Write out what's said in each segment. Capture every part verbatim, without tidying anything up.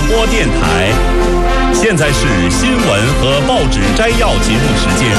播电台。现在是新闻和报纸摘要节目时间。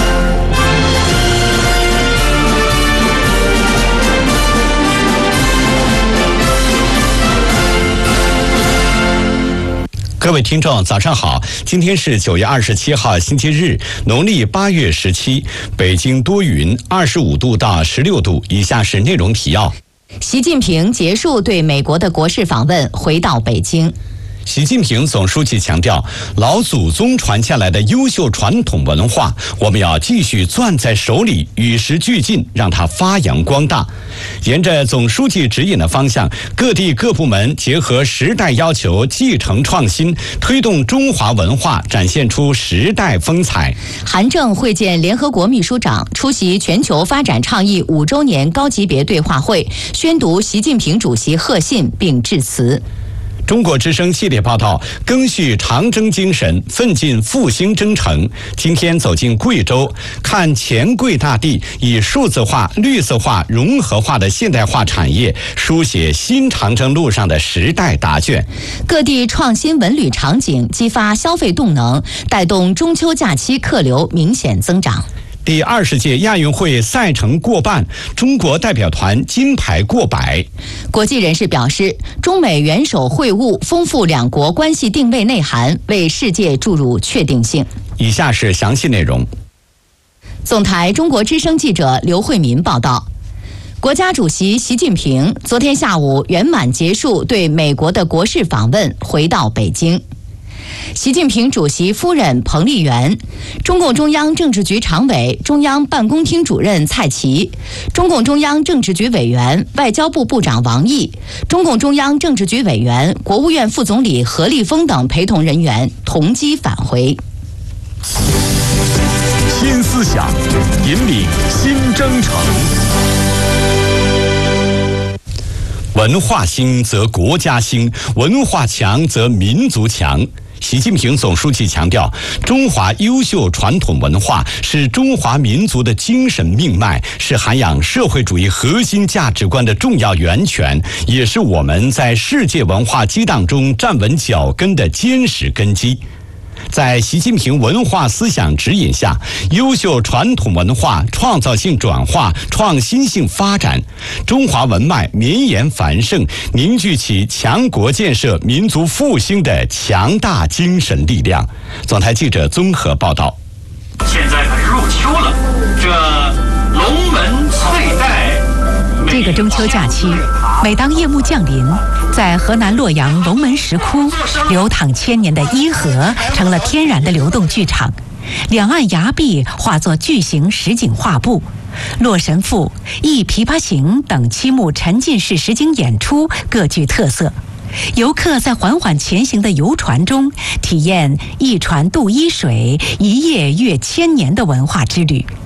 各位听众早上好，今天是九月二十七号星期日，农历八月十七，北京多云，二十五度到十六度。以下是内容提要。 习近平结束对美国的国事访问，回到北京。 习近平总书记强调，老祖宗传下来的优秀传统文化，我们要继续攥在手里，与时俱进，让它发扬光大。沿着总书记指引的方向，各地各部门结合时代要求，继承创新，推动中华文化展现出时代风采。 韩正会见联合国秘书长，出席全球发展倡议五周年高级别对话会，宣读习近平主席贺信并致辞。 中国之声系列报道，赓续长征精神，奋进复兴征程。今天走进贵州，看黔贵大地以数字化、绿色化、融合化的现代化产业，书写新长征路上的时代答卷。 各地创新文旅场景，激发消费动能，带动中秋假期客流明显增长。 第二十届亚运会赛程过半，中国代表团金牌过百。 国际人士表示，中美元首会晤丰富两国关系定位内涵，为世界注入确定性。 以下是详细内容。 总台中国之声记者刘慧民报道，国家主席习近平昨天下午圆满结束对美国的国事访问，回到北京。习近平主席夫人彭丽媛、中共中央政治局常委、中央办公厅主任蔡奇、中共中央政治局委员、外交部部长王毅、中共中央政治局委员、国务院副总理何立峰等陪同人员同机返回。 新思想引领新征程。 文化兴则国家兴，文化强则民族强。习近平总书记强调，中华优秀传统文化是中华民族的精神命脉，是涵养社会主义核心价值观的重要源泉，也是我们在世界文化激荡中站稳脚跟的坚实根基。在习近平文化思想指引下，优秀传统文化创造性转化、创新性发展，中华文脉绵延繁盛，凝聚起强国建设、民族复兴的强大精神力量。总台记者综合报道。 现在可是入秋了，这龙门翠带。 这个中秋假期，每当夜幕降临，在河南洛阳龙门石窟，流淌千年的伊河成了天然的流动剧场，两岸崖壁化作巨型实景画布，《洛神赋》《忆琵琶行》等七幕沉浸式实景演出各具特色。游客在缓缓前行的游船中，体验一船渡伊水，一夜阅千年的文化之旅。